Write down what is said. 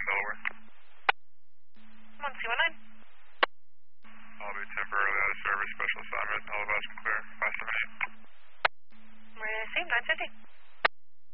Delaware. I'm on C19. I'll be temporarily out of service, special assignment, all of us clear, 578. Receive 950.